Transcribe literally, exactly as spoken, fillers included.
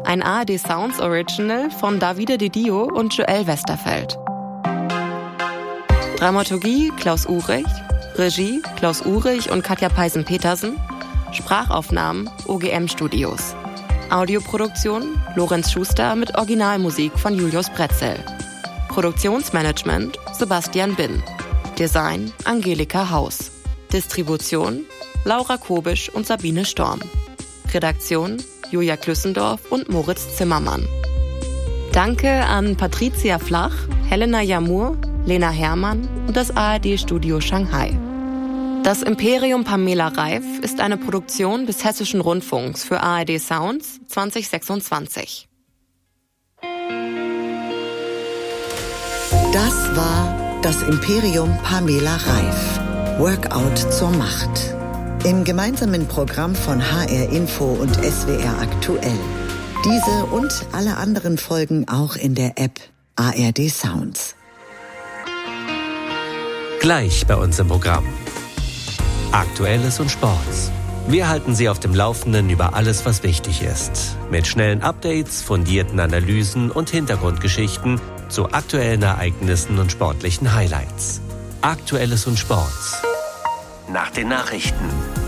Ein A R D Sounds Original von Davide Di Dio und Joel Westerfeld. Dramaturgie Klaus Uhrig, Regie Klaus Uhrig und Katja Peisen-Petersen, Sprachaufnahmen O G M Studios. Audioproduktion Lorenz Schuster mit Originalmusik von Julius Bretzel. Produktionsmanagement Sebastian Binn. Design Angelika Haus. Distribution Laura Kobisch und Sabine Storm. Redaktion Julia Klüssendorf und Moritz Zimmermann. Danke an Patricia Flach, Helena Jamur, Lena Herrmann und das A R D-Studio Shanghai. Das Imperium Pamela Reif ist eine Produktion des Hessischen Rundfunks für A R D Sounds zwanzig sechsundzwanzig. Das war das Imperium Pamela Reif. Workout zur Macht. Im gemeinsamen Programm von H R Info und S W R Aktuell. Diese und alle anderen Folgen auch in der App A R D Sounds. Gleich bei uns im Programm. Aktuelles und Sports. Wir halten Sie auf dem Laufenden über alles, was wichtig ist. Mit schnellen Updates, fundierten Analysen und Hintergrundgeschichten zu aktuellen Ereignissen und sportlichen Highlights. Aktuelles und Sports. Nach den Nachrichten.